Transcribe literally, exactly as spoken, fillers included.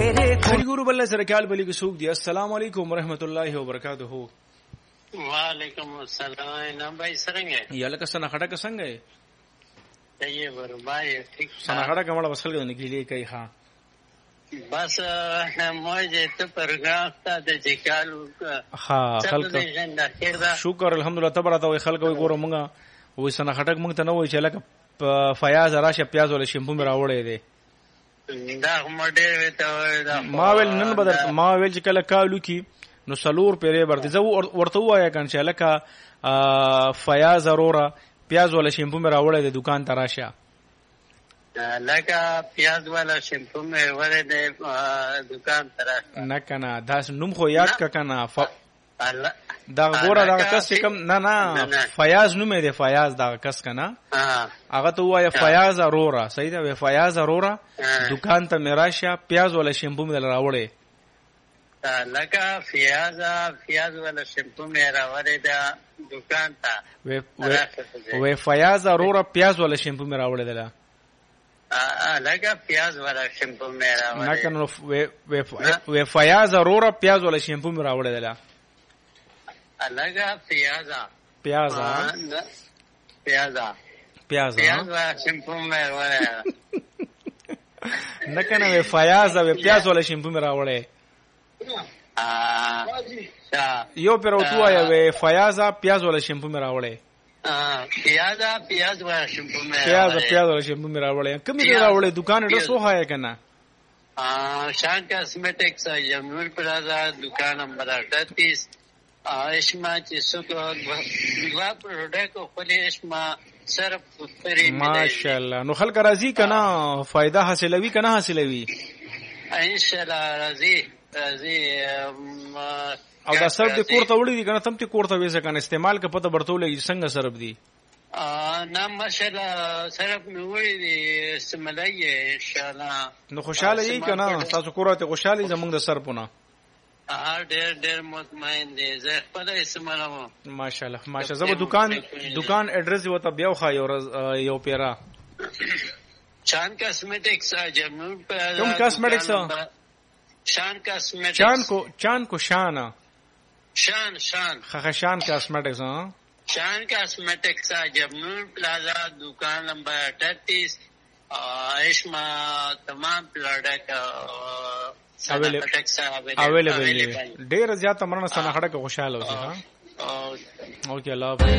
ډېرې ګورو بل سره کال بلی کې سوق دی. السلام علیکم ورحمت الله وبرکاته. وعلیکم السلام. نام بھائی څنګه یا لکه سنا خټه څنګه یې؟ طيب وربای ٹھیک سنا خټه کومه وسل کې نکلی کوي ها بس موجه ته پرګه تا د ځکالو ها خلک شکر الحمدلله تبارک او خلک وګورو مونږه وې سنا خټک مونږ ته نه وای چې لکه فیاض راشه پیاز ول شیمپو مې راوړې دي دا مډه وته ما ویل نن بدر ما ویل چې کله کالو کی نو سلور پیری ورته زه ورته وایا کان چې لکه فیاض ضروره پیاز ول شیمپو مې راوړې دي دکان ته راشه لکه پیاز والا شیمپو مې ورې دي دکان ته راشه نه کنه دا نوم خو یاد کا کنه دا ګوره دا کس کم نه نه فیاض نوم دی فیاض دا کس کنه هغه ته وایا فیاض ارورا صحیح ده فیاض ارورا دکان ته میراشه پیاز ولا شیمپو مې راوړې لکه فیاض فیاض ولا شیمپو مې راوړې دا دکان ته وې فیاض ارورا پیاز ولا شیمپو مې راوړې ده لکه پیاز ولا شیمپو مې راوړې نه کنه وې فیاض ارورا پیاز ولا شیمپو مې راوړې ده لگا پیازا پیازا پیازا پیازا پیازا شیمپو میں وره نه کنه وی فیازا وی پیاز ولا شیمپو می راوړې ا یو پر اوتو آیا وی فیازا پیاز ولا شیمپو می راوړې پیازا پیاز ولا شیمپو می پیاز پیاز ولا شیمپو می راوړې کوم می راوړې دکان ډېر سو هایا کنه شان کاسمیټکس یمنور پلازا دکان نمبر اٹھتیس اشما چې څوک دوا پروډکټ خو له اشما صرف پرې ماشاءالله نو خلک راضي کنه فائدہ حاصلوي کنه حاصلوي ان شاء الله راضي راضي او دا صرف د کور ته وړي دي کنه تم ته کور ته وېسه کنه استعمال که پته برتولې څنګه صرف دي ا نه ماشاءالله صرف نو وړي دي سملای ان شاء الله نو خوشاله یې کنه تاسو کور ته خوشاله زمونږ د صرفونه ها ډېر ډېر مطمئن دي زه خپل اسمه ماشاءالله ماشاءالله زه دکان دکان ایڈریس وته بیا خو یو یو پیرا شان کاسمیټکس جمنور پر کوم کاسمیټکس شان کاسمیټکس شان کو شان کو شان شان شان خخ شان کاسمیټکس ها شان کاسمیټکس جمنور پلازا دکان نمبر اٹھتیس اشما تمام پروډکټ اویلیبل ډیر زیات مرنه سره خړه خوشاله اوسه ها اوکے الله